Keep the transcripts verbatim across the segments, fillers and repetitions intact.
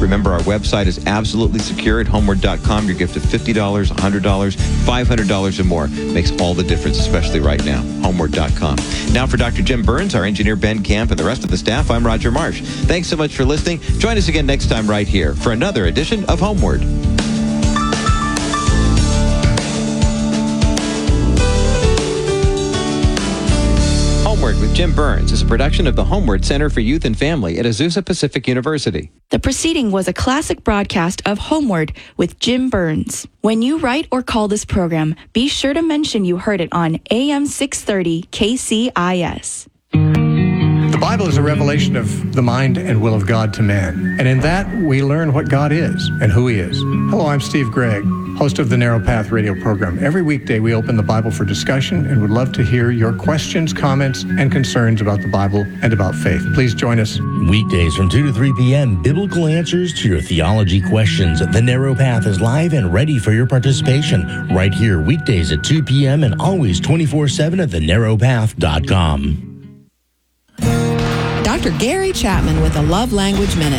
Remember, our website is absolutely secure at homeward dot com. Your gift of fifty dollars, one hundred dollars, five hundred dollars or more makes all the difference, especially right now. homeward dot com. Now for Doctor Jim Burns, our engineer Ben Camp, and the rest of the staff, I'm Roger Marsh. Thanks so much for listening. Join us again next time right here for another edition of Homeward. Homeward with Jim Burns is a production of the Homeward Center for Youth and Family at Azusa Pacific University. The preceding was a classic broadcast of Homeward with Jim Burns. When you write or call this program, be sure to mention you heard it on A M six thirty K C I S. The Bible is a revelation of the mind and will of God to man. And in that, we learn what God is and who He is. Hello, I'm Steve Gregg, host of the Narrow Path radio program. Every weekday, we open the Bible for discussion and would love to hear your questions, comments, and concerns about the Bible and about faith. Please join us. Weekdays from two to three p.m., biblical answers to your theology questions. The Narrow Path is live and ready for your participation right here weekdays at two p.m. and always twenty-four seven at the narrow path dot com. Doctor Gary Chapman with a Love Language Minute.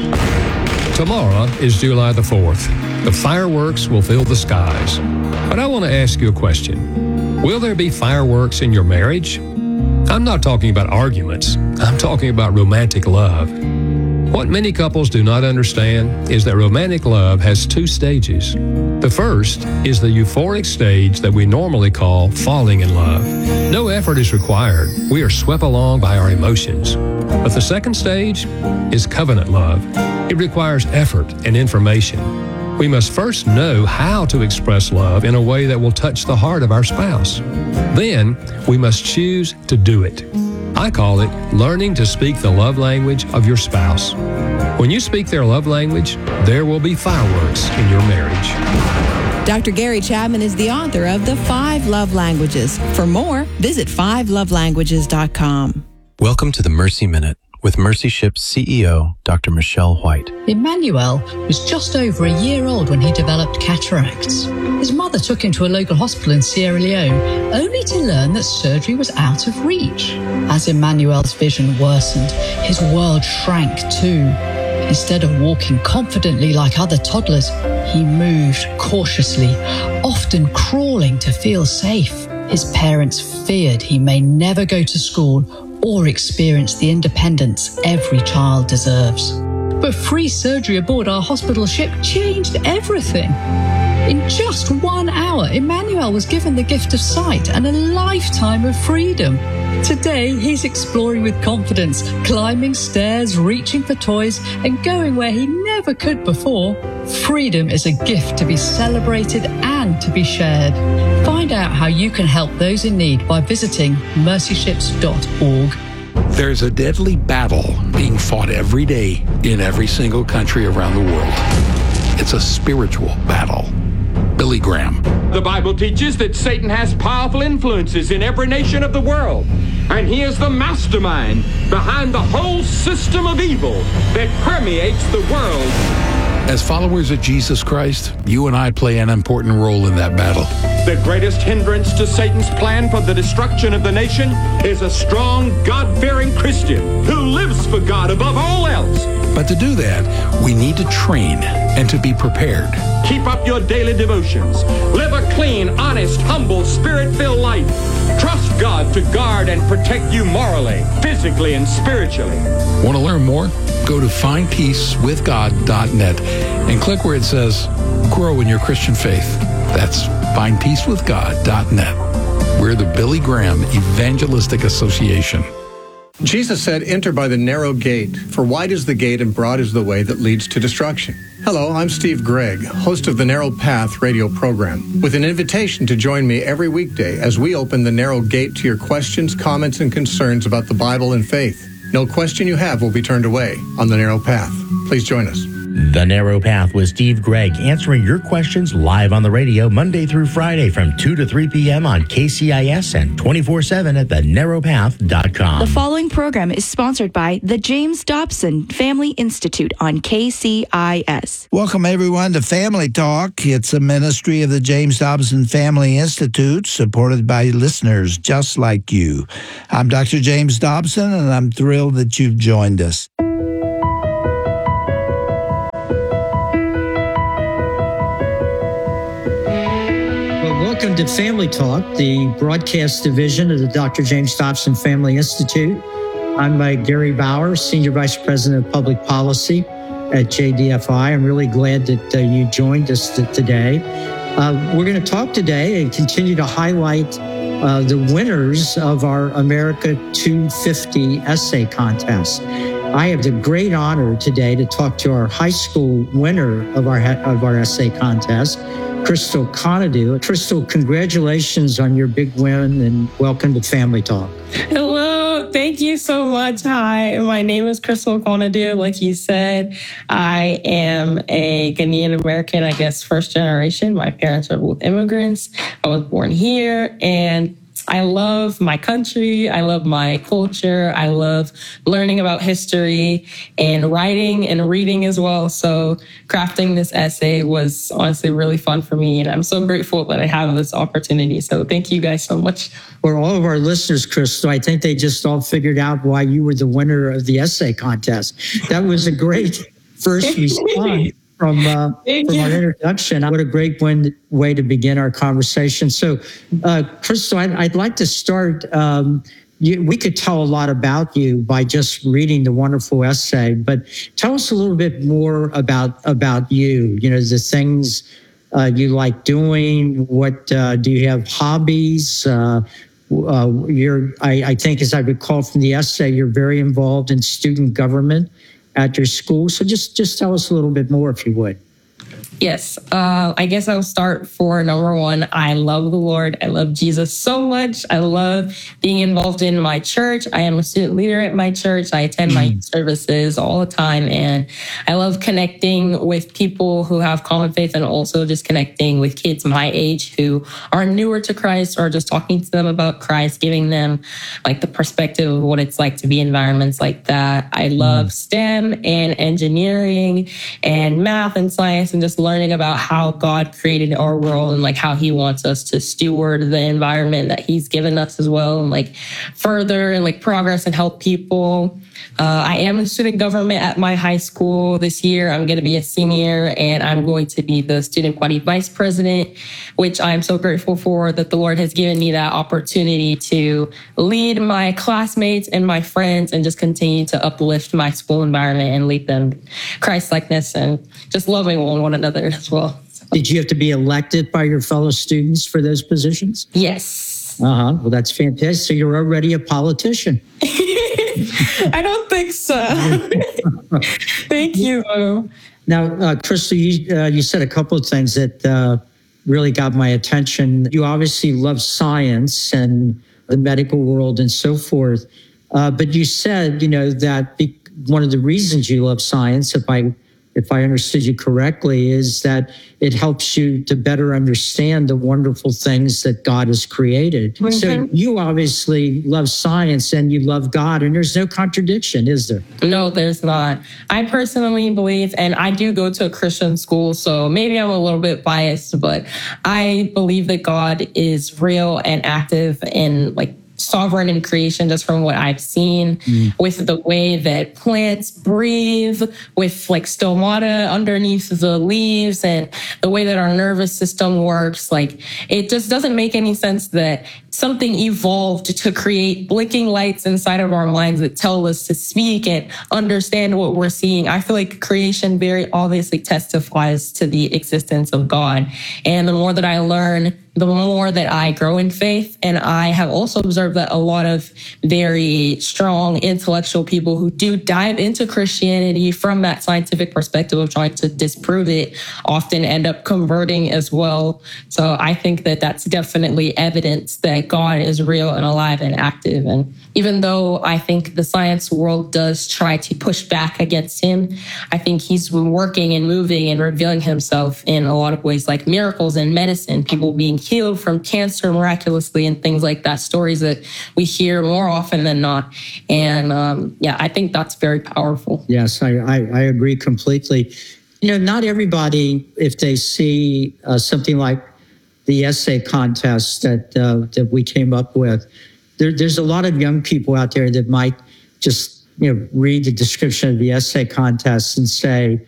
Tomorrow is July the fourth. The fireworks will fill the skies. But I want to ask you a question. Will there be fireworks in your marriage? I'm not talking about arguments. I'm talking about romantic love. What many couples do not understand is that romantic love has two stages. The first is the euphoric stage that we normally call falling in love. No effort is required. We are swept along by our emotions. But the second stage is covenant love. It requires effort and information. We must first know how to express love in a way that will touch the heart of our spouse. Then we must choose to do it. I call it learning to speak the love language of your spouse. When you speak their love language, there will be fireworks in your marriage. Doctor Gary Chapman is the author of The Five Love Languages. For more, visit five love languages dot com. Welcome to the Mercy Minute with Mercy Ship's C E O, Doctor Michelle White. Emmanuel was just over a year old when he developed cataracts. His mother took him to a local hospital in Sierra Leone, only to learn that surgery was out of reach. As Emmanuel's vision worsened, his world shrank too. Instead of walking confidently like other toddlers, he moved cautiously, often crawling to feel safe. His parents feared he may never go to school or experience the independence every child deserves. But free surgery aboard our hospital ship changed everything. In just one hour, Emmanuel was given the gift of sight and a lifetime of freedom. Today, he's exploring with confidence, climbing stairs, reaching for toys, and going where he never could before. Freedom is a gift to be celebrated and to be shared. Find out how you can help those in need by visiting mercy ships dot org. There's a deadly battle being fought every day in every single country around the world. It's a spiritual battle. Billy Graham. The Bible teaches that Satan has powerful influences in every nation of the world, and he is the mastermind behind the whole system of evil that permeates the world. As followers of Jesus Christ, you and I play an important role in that battle. The greatest hindrance to Satan's plan for the destruction of the nation is a strong, God-fearing Christian who lives for God above all else. But to do that, we need to train and to be prepared. Keep up your daily devotions. Live a clean, honest, humble, spirit-filled life. Trust God to guard and protect you morally, physically, and spiritually. Want to learn more? Go to find peace with God dot net and click where it says Grow in Your Christian Faith. That's find peace with God dot net. We're the Billy Graham Evangelistic Association. Jesus said, enter by the narrow gate, for wide is the gate and broad is the way that leads to destruction. Hello, I'm Steve Gregg, host of the Narrow Path radio program, with an invitation to join me every weekday as we open the narrow gate to your questions, comments, and concerns about the Bible and faith. No question you have will be turned away on the Narrow Path. Please join us. The Narrow Path with Steve Gregg, answering your questions live on the radio Monday through Friday from two to three p.m. on K C I S and twenty-four seven at the narrow path dot com. The following program is sponsored by the James Dobson Family Institute on K C I S. Welcome, everyone, to Family Talk. It's a ministry of the James Dobson Family Institute, supported by listeners just like you. I'm Doctor James Dobson, and I'm thrilled that you've joined us. Welcome to Family Talk, the broadcast division of the Doctor James Dobson Family Institute. I'm uh, Gary Bauer, Senior Vice President of Public Policy at J D F I. I'm really glad that uh, you joined us t- today. Uh, we're going to talk today and continue to highlight uh, the winners of our America two fifty essay contest. I have the great honor today to talk to our high school winner of our of our essay contest, Crystal Conadu. Crystal, congratulations on your big win and welcome to Family Talk. Hello, thank you so much. Hi, my name is Crystal Conadu. Like you said, I am a Ghanaian American, I guess, first generation. My parents are both immigrants. I was born here, and I love my country. I love my culture. I love learning about history and writing and reading as well. So crafting this essay was honestly really fun for me. And I'm so grateful that I have this opportunity. So thank you guys so much. For all of our listeners, Crystal, I think they just all figured out why you were the winner of the essay contest. That was a great first response. From, uh, from our introduction. What a great win, way to begin our conversation. So, uh, Crystal, I'd, I'd like to start. Um, you, we could tell a lot about you by just reading the wonderful essay, but tell us a little bit more about about you. You know, the things uh, you like doing. What uh, do you have hobbies? Uh, uh, you're, I, I think, as I recall from the essay, you're very involved in student government at your school. So just, just tell us a little bit more, if you would. Yes. Uh, I guess I'll start for number one. I love the Lord. I love Jesus so much. I love being involved in my church. I am a student leader at my church. I attend my services all the time. And I love connecting with people who have common faith and also just connecting with kids my age who are newer to Christ or just talking to them about Christ, giving them like the perspective of what it's like to be in environments like that. I love STEM and engineering and math and science and just learning about how God created our world and like how he wants us to steward the environment that he's given us as well and like further and like progress and help people. Uh, I am in student government at my high school this year. I'm going to be a senior and I'm going to be the student body vice president, which I'm so grateful for that the Lord has given me that opportunity to lead my classmates and my friends and just continue to uplift my school environment and lead them Christ-likeness and just loving one, one another as well. Did you have to be elected by your fellow students for those positions? Yes. Uh-huh. Well, that's fantastic. So you're already a politician. I don't think so. Thank you. Now, uh, Crystal, you, uh, you said a couple of things that uh, really got my attention. You obviously love science and the medical world and so forth. Uh, but you said, you know, that be- one of the reasons you love science, if I if I understood you correctly, is that it helps you to better understand the wonderful things that God has created. Mm-hmm. So you obviously love science and you love God, and there's no contradiction, is there? No, there's not. I personally believe, and I do go to a Christian school, so maybe I'm a little bit biased, but I believe that God is real and active and like sovereign in creation, just from what I've seen mm. with the way that plants breathe, with like stomata underneath the leaves and the way that our nervous system works. Like it just doesn't make any sense that something evolved to create blinking lights inside of our minds that tell us to speak and understand what we're seeing. I feel like creation very obviously testifies to the existence of God. And the more that I learn, the more that I grow in faith. And I have also observed that a lot of very strong intellectual people who do dive into Christianity from that scientific perspective of trying to disprove it often end up converting as well. So I think that that's definitely evidence that God is real and alive and active. And even though I think the science world does try to push back against him, I think he's working and moving and revealing himself in a lot of ways, like miracles in medicine, people being healed from cancer miraculously and things like that, stories that we hear more often than not. And um, yeah, I think that's very powerful. Yes, I, I, I agree completely. You know, not everybody, if they see uh, something like the essay contest that uh, that we came up with, there, there's a lot of young people out there that might just, you know, read the description of the essay contest and say,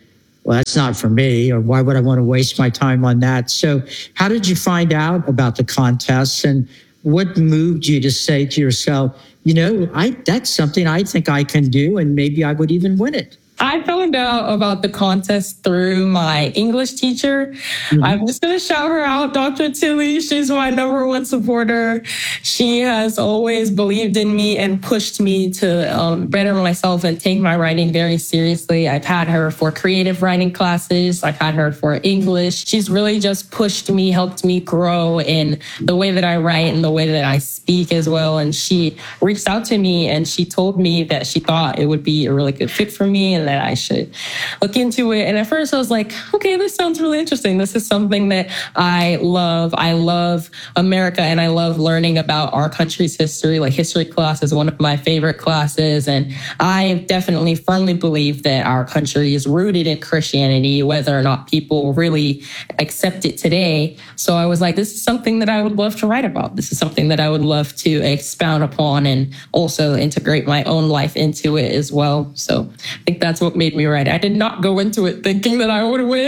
well, that's not for me, or why would I want to waste my time on that? So how did you find out about the contest, and what moved you to say to yourself, you know, I that's something I think I can do, and maybe I would even win it? I found out about the contest through my English teacher. Mm-hmm. I'm just going to shout her out, Doctor Tilly. She's my number one supporter. She has always believed in me and pushed me to um, better myself and take my writing very seriously. I've had her for creative writing classes. I've had her for English. She's really just pushed me, helped me grow in the way that I write and the way that I speak as well. And she reached out to me and she told me that she thought it would be a really good fit for me and that I should look into it. And at first I was like, okay, this sounds really interesting. This is something that I love. I love America and I love learning about our country's history. Like history class is one of my favorite classes. And I definitely firmly believe that our country is rooted in Christianity, whether or not people really accept it today. So I was like, this is something that I would love to write about. This is something that I would love to expound upon and also integrate my own life into it as well. So I think that's what made me write. I did not go into it thinking that I would win.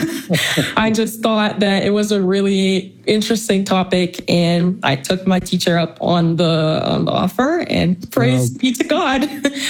I just thought that it was a really interesting topic, and I took my teacher up on the, on the offer, and praise well, be to God.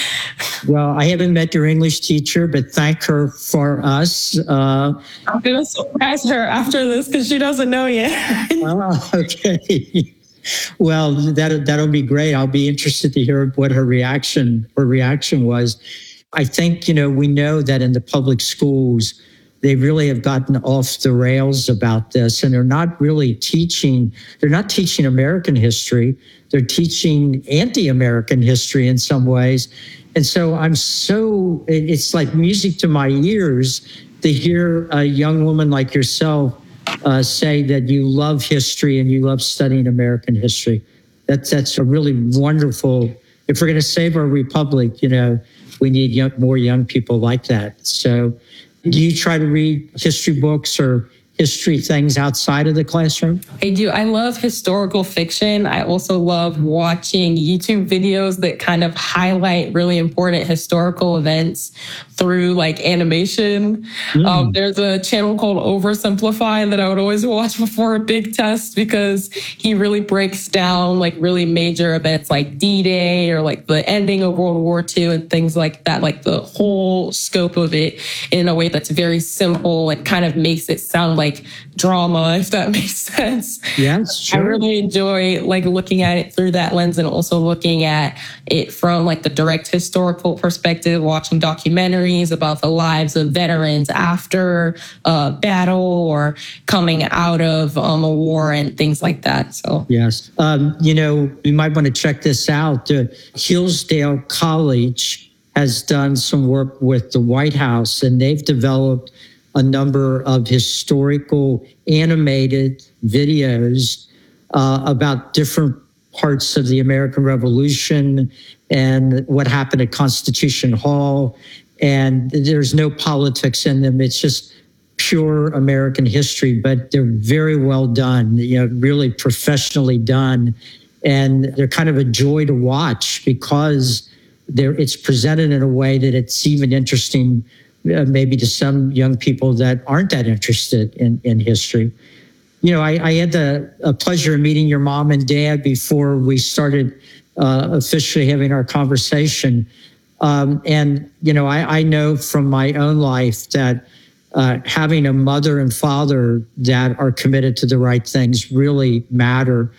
Well, I haven't met your English teacher, but thank her for us. Uh, I'm going to surprise her after this because she doesn't know yet. Oh, okay. Well, that that'll be great. I'll be interested to hear what her reaction her reaction was. I think, you know, we know that in the public schools, they really have gotten off the rails about this, and they're not really teaching, they're not teaching American history. They're teaching anti-American history in some ways. And so I'm so, it's like music to my ears to hear a young woman like yourself uh, say that you love history and you love studying American history. That's, that's a really wonderful, if we're going to save our republic, you know, we need young, more young people like that. So do you try to read history books or history things outside of the classroom? I do. I love historical fiction. I also love watching YouTube videos that kind of highlight really important historical events through like animation. Mm. Um, there's a channel called Oversimplify that I would always watch before a big test because he really breaks down like really major events like D-Day or like the ending of World War Two and things like that, like the whole scope of it in a way that's very simple and kind of makes it sound like drama, if that makes sense. Yes, sure. I really enjoy like looking at it through that lens and also looking at it from like the direct historical perspective, watching documentaries about the lives of veterans after a battle or coming out of um, a war and things like that. So yes, um, you know, you might want to check this out. Uh, Hillsdale College has done some work with the White House, and they've developed a number of historical animated videos uh, about different parts of the American Revolution and what happened at Constitution Hall. And there's no politics in them. It's just pure American history, but they're very well done, you know, really professionally done. And they're kind of a joy to watch because they're, it's presented in a way that it's even interesting Uh, maybe to some young people that aren't that interested in, in history. You know, I, I had the uh, pleasure of meeting your mom and dad before we started uh, officially having our conversation. Um, and, you know, I, I know from my own life that uh, having a mother and father that are committed to the right things really matter.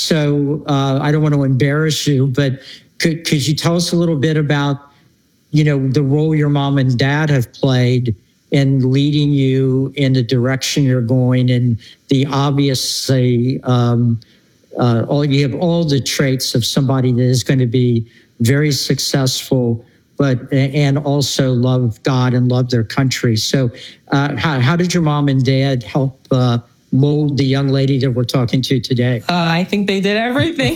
So uh, I don't want to embarrass you, but could, could you tell us a little bit about you know, the role your mom and dad have played in leading you in the direction you're going, and the obviously, um, uh, all you have all the traits of somebody that is going to be very successful, but and also love God and love their country. So, uh, how, how did your mom and dad help uh, mold the young lady that we're talking to today? Uh, I think they did everything.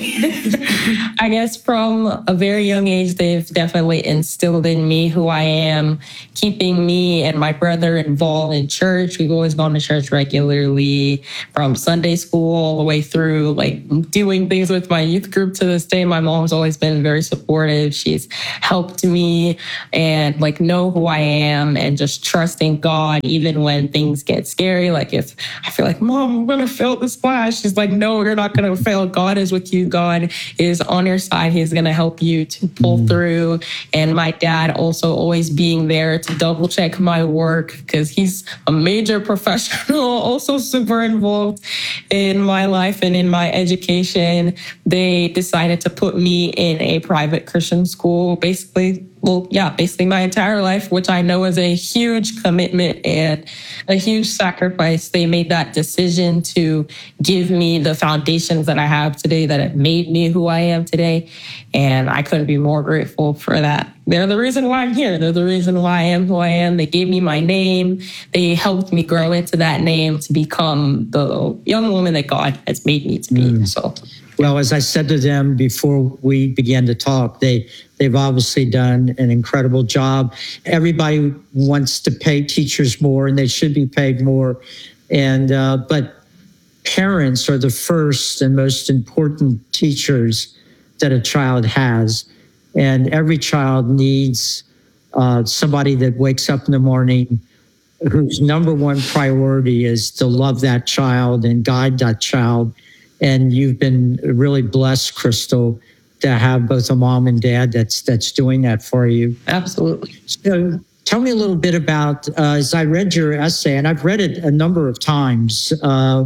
I guess from a very young age, they've definitely instilled in me who I am, keeping me and my brother involved in church. We've always gone to church regularly, from Sunday school all the way through, like doing things with my youth group to this day. My mom's always been very supportive. She's helped me and like know who I am and just trusting God, even when things get scary. Like if I feel like, Mom, I'm going to fail this class. She's like, no, you're not going to fail. God is with you. God is on your side. He's going to help you to pull mm. through. And my dad also always being there to double check my work because he's a major professional, also super involved in my life and in my education. They decided to put me in a private Christian school, basically. Well, yeah, basically my entire life, which I know is a huge commitment and a huge sacrifice. They made that decision to give me the foundations that I have today that have made me who I am today. And I couldn't be more grateful for that. They're the reason why I'm here. They're the reason why I am who I am. They gave me my name. They helped me grow into that name to become the young woman that God has made me to be. Mm. So, well, as I said to them before we began to talk, they They've obviously done an incredible job. Everybody wants to pay teachers more, and they should be paid more. And uh, but parents are the first and most important teachers that a child has. And every child needs uh, somebody that wakes up in the morning whose number one priority is to love that child and guide that child. And you've been really blessed, Crystal, to have both a mom and dad that's that's doing that for you. Absolutely. So tell me a little bit about, uh, as I read your essay, and I've read it a number of times, uh,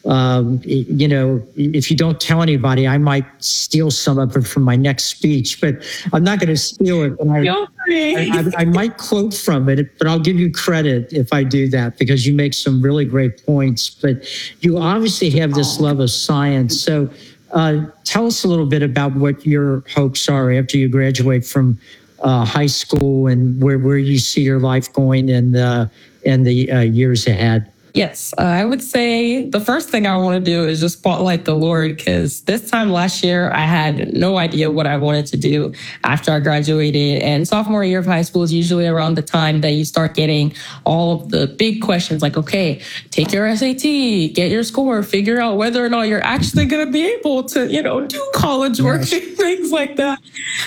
um, you know, if you don't tell anybody, I might steal some of it from my next speech, but I'm not going to steal it. And I, I, I, I might quote from it, but I'll give you credit if I do that, because you make some really great points. But you obviously have this love of science. So Uh, tell us a little bit about what your hopes are after you graduate from uh, high school and where, where you see your life going in the, in the uh, years ahead. Yes, uh, I would say the first thing I want to do is just spotlight the Lord, because this time last year, I had no idea what I wanted to do after I graduated. And sophomore year of high school is usually around the time that you start getting all of the big questions like, okay, take your S A T, get your score, figure out whether or not you're actually going to be able to, you know, do college work and things like that.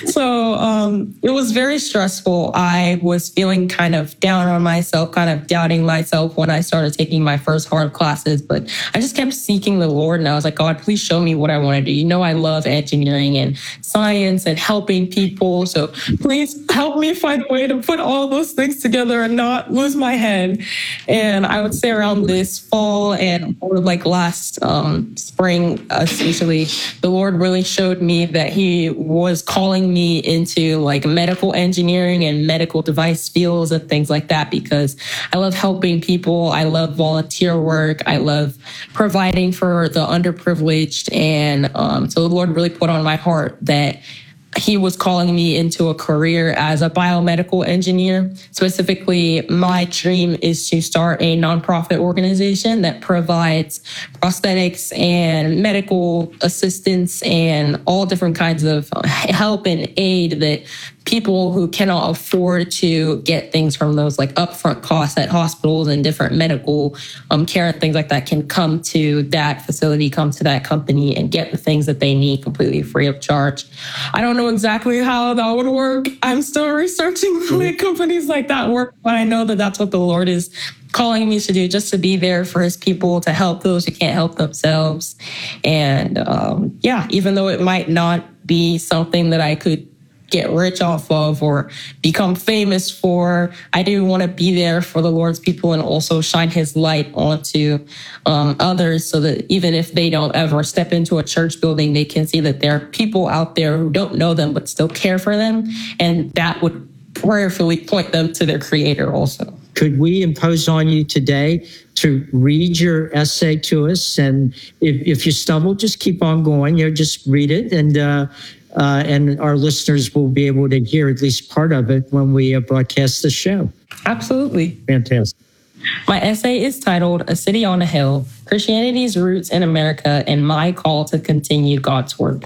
So um, it was very stressful. I was feeling kind of down on myself, kind of doubting myself when I started taking my first hard classes, but I just kept seeking the Lord, and I was like, God, please show me what I want to do. You know, I love engineering and science and helping people. So please help me find a way to put all those things together and not lose my head. And I would say around this fall and or like last um, spring, essentially, the Lord really showed me that he was calling me into like medical engineering and medical device fields and things like that, because I love helping people. I love volunteer work. I love providing for the underprivileged. And um, so the Lord really put on my heart that he was calling me into a career as a biomedical engineer. Specifically, my dream is to start a nonprofit organization that provides prosthetics and medical assistance and all different kinds of help and aid that people who cannot afford to get things from those like upfront costs at hospitals and different medical um, care and things like that can come to that facility, come to that company and get the things that they need completely free of charge. I don't know exactly how that would work. I'm still researching the way companies like that work, but I know that that's what the Lord is calling me to do, just to be there for his people, to help those who can't help themselves. And um, yeah, even though it might not be something that I could get rich off of or become famous for, I do want to be there for the Lord's people and also shine his light onto um, others, so that even if they don't ever step into a church building, they can see that there are people out there who don't know them but still care for them, and that would prayerfully point them to their Creator also. Could we impose on you today to read your essay to us? And if, if you stumble, just keep on going. You know, just read it, and uh, uh, and our listeners will be able to hear at least part of it when we uh, broadcast the show. Absolutely. Fantastic. My essay is titled A City on a Hill, Christianity's Roots in America and My Call to Continue God's Work.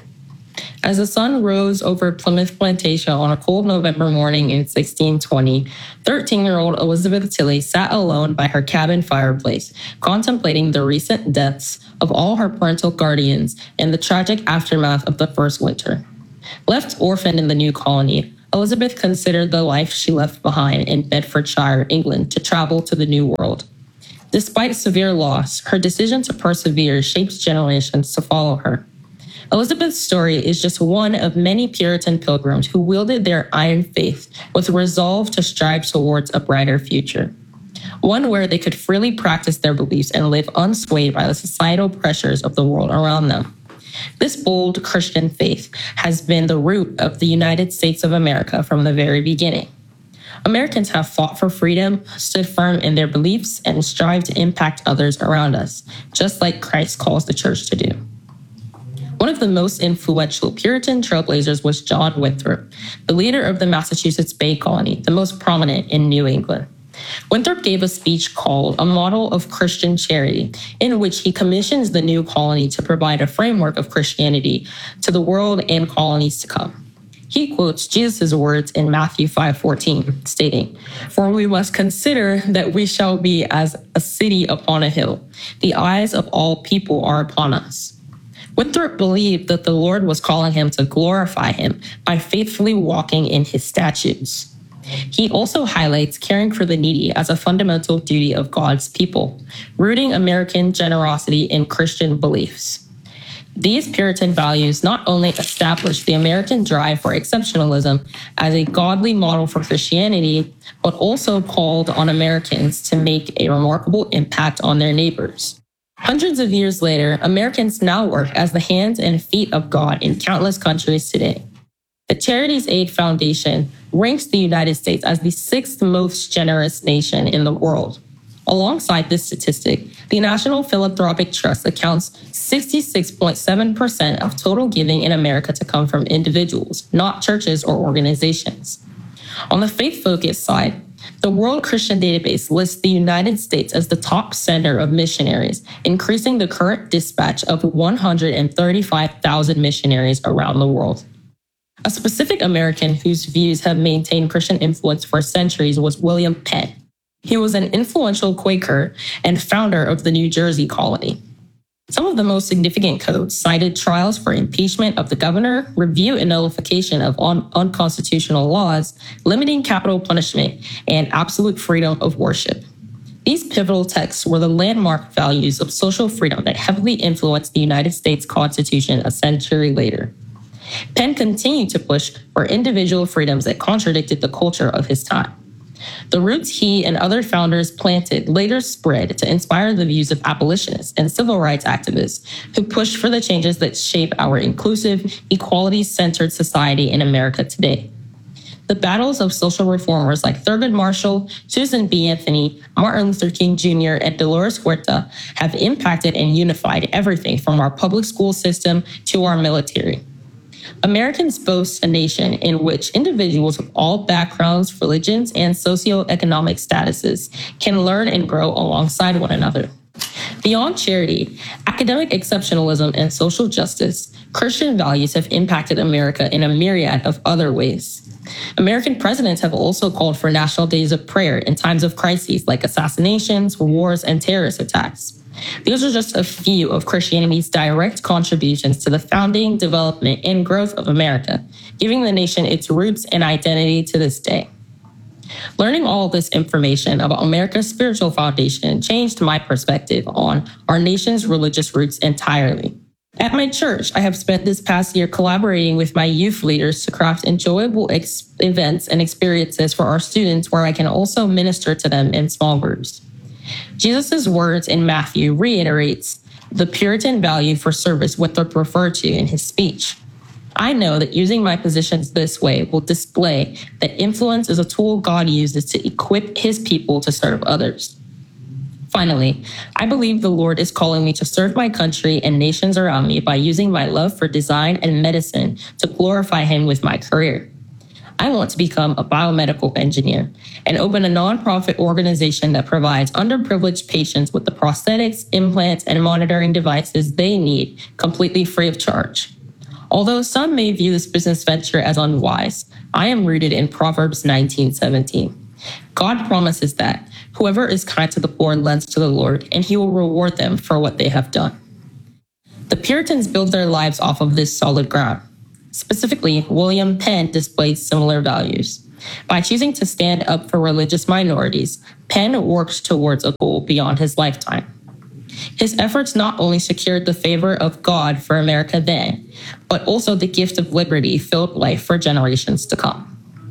As the sun rose over Plymouth Plantation on a cold November morning in sixteen twenty, thirteen-year-old Elizabeth Tilley sat alone by her cabin fireplace, contemplating the recent deaths of all her parental guardians and the tragic aftermath of the first winter. Left orphaned in the new colony, Elizabeth considered the life she left behind in Bedfordshire, England, to travel to the New World. Despite severe loss, her decision to persevere shaped generations to follow her. Elizabeth's story is just one of many Puritan pilgrims who wielded their iron faith with resolve to strive towards a brighter future, one where they could freely practice their beliefs and live unswayed by the societal pressures of the world around them. This bold Christian faith has been the root of the United States of America from the very beginning. Americans have fought for freedom, stood firm in their beliefs, and strived to impact others around us, just like Christ calls the church to do. One of the most influential Puritan trailblazers was John Winthrop, the leader of the Massachusetts Bay Colony, the most prominent in New England. Winthrop gave a speech called A Model of Christian Charity, in which he commissions the new colony to provide a framework of Christianity to the world and colonies to come. He quotes Jesus' words in Matthew five fourteen, stating, "For we must consider that we shall be as a city upon a hill. The eyes of all people are upon us." Winthrop believed that the Lord was calling him to glorify him by faithfully walking in his statutes. He also highlights caring for the needy as a fundamental duty of God's people, rooting American generosity in Christian beliefs. These Puritan values not only established the American drive for exceptionalism as a godly model for Christianity, but also called on Americans to make a remarkable impact on their neighbors. Hundreds of years later, Americans now work as the hands and feet of God in countless countries today. The Charities Aid Foundation ranks the United States as the sixth most generous nation in the world. Alongside this statistic, the National Philanthropic Trust accounts sixty-six point seven percent of total giving in America to come from individuals, not churches or organizations. On the faith-focused side, the World Christian Database lists the United States as the top center of missionaries, increasing the current dispatch of one hundred thirty-five thousand missionaries around the world. A specific American whose views have maintained Christian influence for centuries was William Penn. He was an influential Quaker and founder of the New Jersey colony. Some of the most significant codes cited trials for impeachment of the governor, review and nullification of un- unconstitutional laws, limiting capital punishment, and absolute freedom of worship. These pivotal texts were the landmark values of social freedom that heavily influenced the United States Constitution a century later. Penn continued to push for individual freedoms that contradicted the culture of his time. The roots he and other founders planted later spread to inspire the views of abolitionists and civil rights activists who pushed for the changes that shape our inclusive, equality-centered society in America today. The battles of social reformers like Thurgood Marshall, Susan B. Anthony, Martin Luther King Junior, and Dolores Huerta have impacted and unified everything from our public school system to our military. Americans boast a nation in which individuals of all backgrounds, religions, and socioeconomic statuses can learn and grow alongside one another. Beyond charity, academic exceptionalism, and social justice, Christian values have impacted America in a myriad of other ways. American presidents have also called for national days of prayer in times of crises like assassinations, wars, and terrorist attacks. These are just a few of Christianity's direct contributions to the founding, development, and growth of America, giving the nation its roots and identity to this day. Learning all of this information about America's spiritual foundation changed my perspective on our nation's religious roots entirely. At my church, I have spent this past year collaborating with my youth leaders to craft enjoyable ex- events and experiences for our students where I can also minister to them in small groups. Jesus' words in Matthew reiterates the Puritan value for service Winthrop referred to in his speech. I know that using my positions this way will display that influence is a tool God uses to equip his people to serve others. Finally, I believe the Lord is calling me to serve my country and nations around me by using my love for design and medicine to glorify him with my career. I want to become a biomedical engineer and open a nonprofit organization that provides underprivileged patients with the prosthetics, implants, and monitoring devices they need completely free of charge. Although some may view this business venture as unwise, I am rooted in Proverbs nineteen seventeen. God promises that whoever is kind to the poor lends to the Lord, and he will reward them for what they have done. The Puritans built their lives off of this solid ground. Specifically, William Penn displayed similar values. By choosing to stand up for religious minorities, Penn worked towards a goal beyond his lifetime. His efforts not only secured the favor of God for America then, but also the gift of liberty-filled life for generations to come.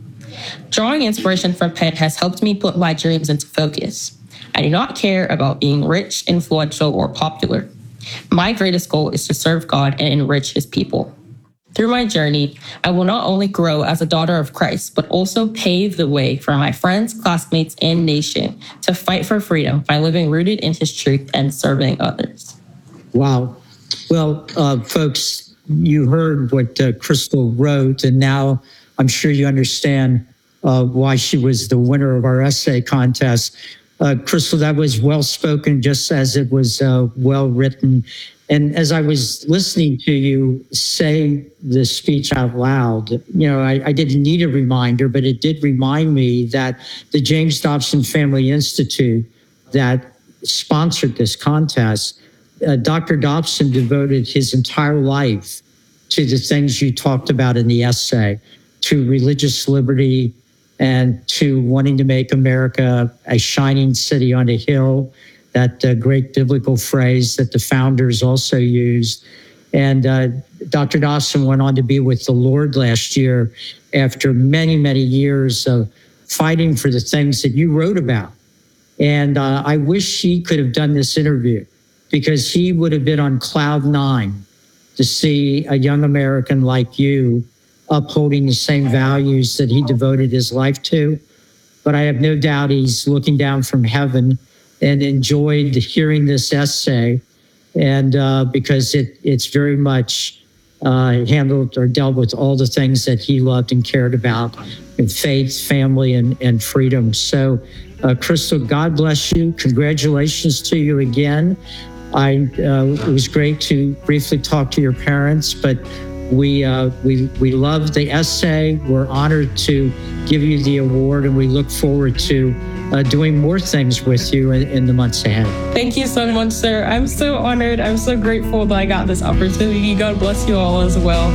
Drawing inspiration from Penn has helped me put my dreams into focus. I do not care about being rich, influential, or popular. My greatest goal is to serve God and enrich his people. Through my journey, I will not only grow as a daughter of Christ, but also pave the way for my friends, classmates, and nation to fight for freedom by living rooted in his truth and serving others. Wow. Well, uh, folks, you heard what uh, Crystal wrote, and now I'm sure you understand uh, why she was the winner of our essay contest. Uh, Crystal, that was well spoken, just as it was uh, well written. And as I was listening to you say the speech out loud, you know, I, I didn't need a reminder, but it did remind me that the James Dobson Family Institute that sponsored this contest, uh, Doctor Dobson devoted his entire life to the things you talked about in the essay, to religious liberty, and to wanting to make America a shining city on a hill, that uh, great biblical phrase that the founders also used. And uh, Doctor Dobson went on to be with the Lord last year after many, many years of fighting for the things that you wrote about. And uh, I wish he could have done this interview, because he would have been on cloud nine to see a young American like you upholding the same values that he devoted his life to. But I have no doubt he's looking down from heaven and enjoyed hearing this essay, and uh, because it it's very much uh, handled or dealt with all the things that he loved and cared about, in faith, family, and, and freedom. So, uh, Crystal, God bless you. Congratulations to you again. I uh, it was great to briefly talk to your parents, but We uh, we we love the essay. We're honored to give you the award, and we look forward to uh, doing more things with you in, in the months ahead. Thank you so much, sir. I'm so honored. I'm so grateful that I got this opportunity. God bless you all as well.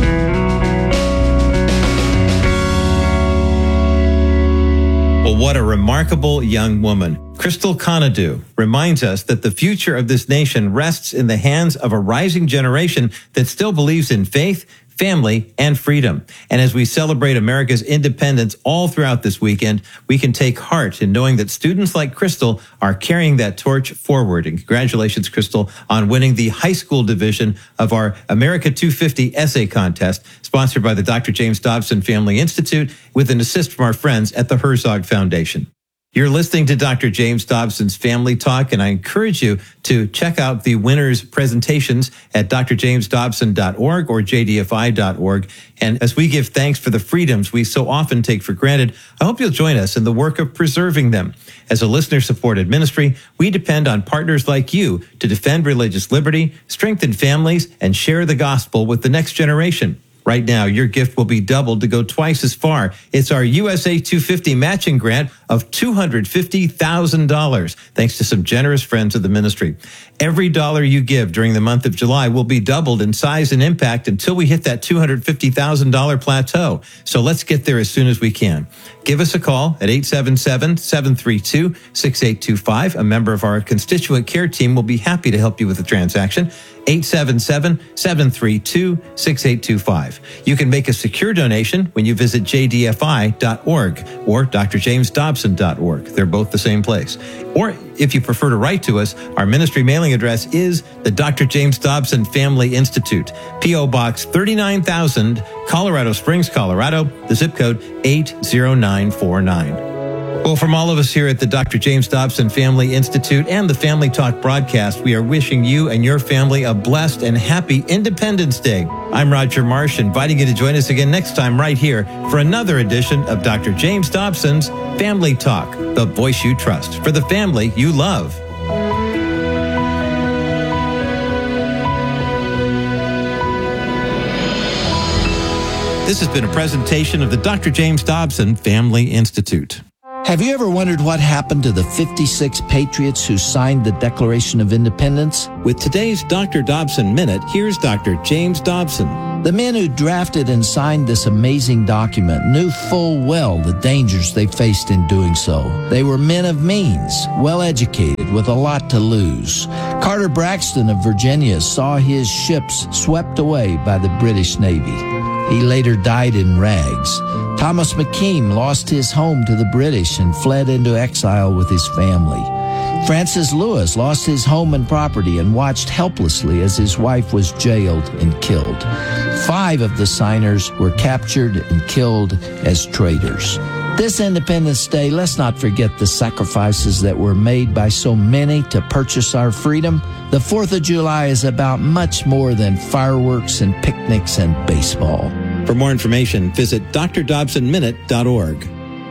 Well, what a remarkable young woman. Crystal Conadue reminds us that the future of this nation rests in the hands of a rising generation that still believes in faith, family, and freedom. And as we celebrate America's independence all throughout this weekend, we can take heart in knowing that students like Crystal are carrying that torch forward. And congratulations, Crystal, on winning the high school division of our America two fifty essay contest, sponsored by the Doctor James Dobson Family Institute, with an assist from our friends at the Herzog Foundation. You're listening to Doctor James Dobson's Family Talk, and I encourage you to check out the winners' presentations at d r james dobson dot org or j d f i dot org. And as we give thanks for the freedoms we so often take for granted, I hope you'll join us in the work of preserving them. As a listener-supported ministry, we depend on partners like you to defend religious liberty, strengthen families, and share the gospel with the next generation. Right now, your gift will be doubled to go twice as far. It's our U S A two fifty matching grant of two hundred fifty thousand dollars, thanks to some generous friends of the ministry. Every dollar you give during the month of July will be doubled in size and impact until we hit that two hundred fifty thousand dollars plateau. So let's get there as soon as we can. Give us a call at eight seven seven, seven three two, six eight two five. A member of our constituent care team will be happy to help you with the transaction. eight seven seven, seven three two, six eight two five. You can make a secure donation when you visit j d f i dot org or d r james dobson dot org. They're both the same place. Or if you prefer to write to us, our ministry mailing address is the Doctor James Dobson Family Institute, P O Box thirty-nine thousand, Colorado Springs, Colorado, the zip code eight zero nine four nine. Well, from all of us here at the Doctor James Dobson Family Institute and the Family Talk broadcast, we are wishing you and your family a blessed and happy Independence Day. I'm Roger Marsh, inviting you to join us again next time right here for another edition of Doctor James Dobson's Family Talk, the voice you trust for the family you love. This has been a presentation of the Doctor James Dobson Family Institute. Have you ever wondered what happened to the fifty-six patriots who signed the Declaration of Independence? With today's Doctor Dobson Minute, here's Doctor James Dobson. The men who drafted and signed this amazing document knew full well the dangers they faced in doing so. They were men of means, well-educated, with a lot to lose. Carter Braxton of Virginia saw his ships swept away by the British Navy. He later died in rags. Thomas McKean lost his home to the British and fled into exile with his family. Francis Lewis lost his home and property and watched helplessly as his wife was jailed and killed. Five of the signers were captured and killed as traitors. This Independence Day, let's not forget the sacrifices that were made by so many to purchase our freedom. The fourth of July is about much more than fireworks and picnics and baseball. For more information, visit d r dobson minute dot org.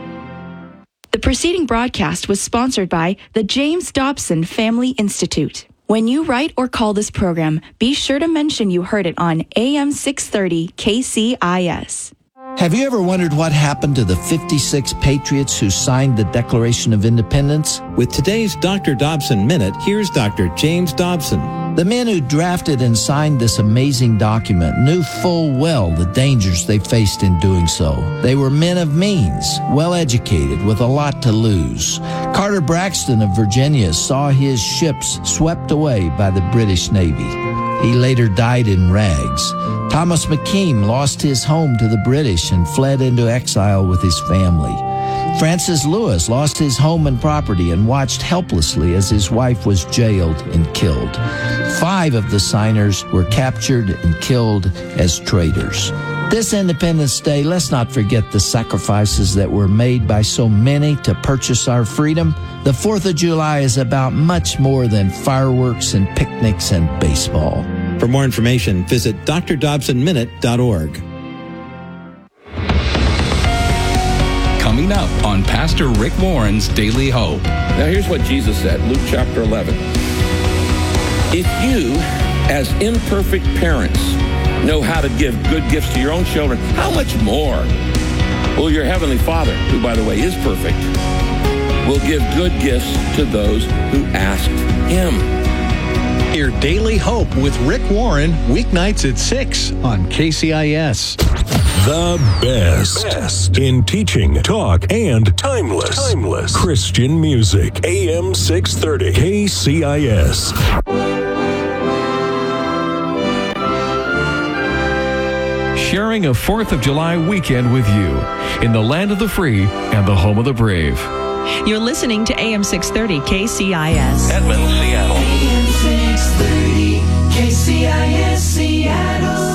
The preceding broadcast was sponsored by the James Dobson Family Institute. When you write or call this program, be sure to mention you heard it on A M six thirty K C I S. Have you ever wondered what happened to the fifty-six patriots who signed the Declaration of Independence? With today's Doctor Dobson Minute, here's Doctor James Dobson. The men who drafted and signed this amazing document knew full well the dangers they faced in doing so. They were men of means, well-educated, with a lot to lose. Carter Braxton of Virginia saw his ships swept away by the British Navy. He later died in rags. Thomas McKean lost his home to the British and fled into exile with his family. Francis Lewis lost his home and property and watched helplessly as his wife was jailed and killed. Five of the signers were captured and killed as traitors. This Independence Day, let's not forget the sacrifices that were made by so many to purchase our freedom. The fourth of July is about much more than fireworks and picnics and baseball. For more information, visit d r dobson minute dot org. Coming up on Pastor Rick Warren's Daily Hope. Now here's what Jesus said, Luke chapter eleven. If you, as imperfect parents, know how to give good gifts to your own children, how much more will your Heavenly Father, who, by the way, is perfect, will give good gifts to those who ask Him. Hear Daily Hope with Rick Warren, weeknights at six on K C I S. The best, best in teaching, talk, and timeless, timeless Christian music. A M six thirty K C I S. Sharing a fourth of July weekend with you in the land of the free and the home of the brave. You're listening to A M six thirty K C I S. Edmond, Seattle. A M six thirty K C I S, Seattle.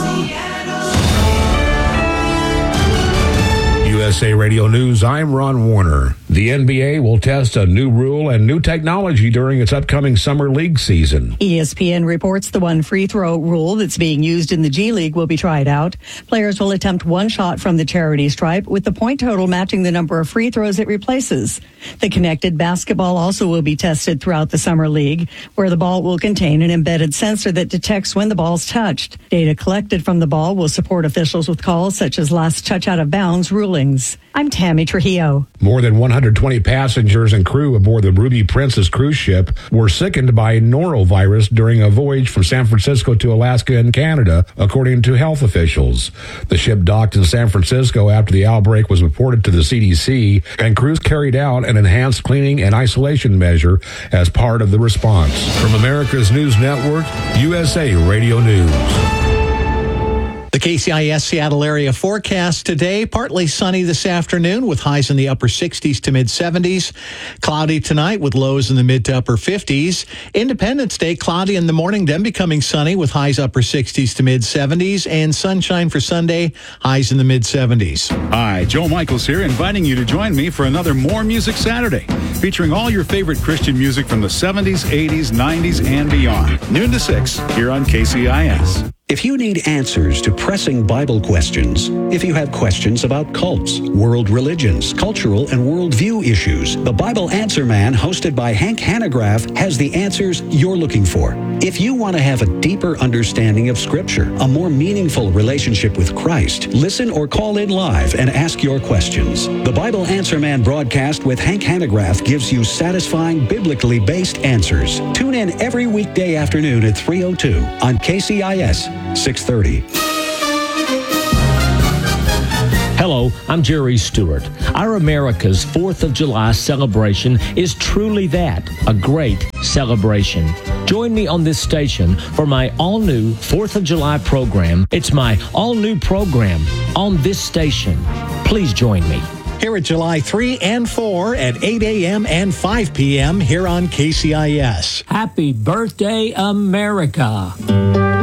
U S A Radio News, I'm Ron Warner. The N B A will test a new rule and new technology during its upcoming summer league season. E S P N reports the one free throw rule that's being used in the G League will be tried out. Players will attempt one shot from the charity stripe with the point total matching the number of free throws it replaces. The connected basketball also will be tested throughout the summer league, where the ball will contain an embedded sensor that detects when the ball's touched. Data collected from the ball will support officials with calls such as last touch out of bounds rulings. I'm Tammy Trujillo. More than one hundred twenty passengers and crew aboard the Ruby Princess cruise ship were sickened by norovirus during a voyage from San Francisco to Alaska and Canada, according to health officials. The ship docked in San Francisco after the outbreak was reported to the C D C, and crews carried out an enhanced cleaning and isolation measure as part of the response. From America's News Network, U S A Radio News. The K C I S Seattle area forecast today, partly sunny this afternoon with highs in the upper sixties to mid seventies. Cloudy tonight with lows in the mid to upper fifties. Independence Day, cloudy in the morning, then becoming sunny with highs upper sixties to mid seventies. And sunshine for Sunday, highs in the mid seventies. Hi, Joe Michaels here, inviting you to join me for another More Music Saturday, featuring all your favorite Christian music from the seventies, eighties, nineties, and beyond. Noon to six, here on K C I S. If you need answers to pressing Bible questions, if you have questions about cults, world religions, cultural and worldview issues, the Bible Answer Man, hosted by Hank Hanegraaff, has the answers you're looking for. If you want to have a deeper understanding of Scripture, a more meaningful relationship with Christ, listen or call in live and ask your questions. The Bible Answer Man broadcast with Hank Hanegraaff gives you satisfying, biblically based answers. Tune in every weekday afternoon at three oh two on K C I S six thirty. Hello, I'm Jerry Stewart. Our America's fourth of July celebration is truly that, a great celebration. Join me on this station for my all-new fourth of July program. It's my all-new program on this station. Please join me. Here at July three and four at eight a.m. and five p.m. here on K C I S. Happy birthday, America.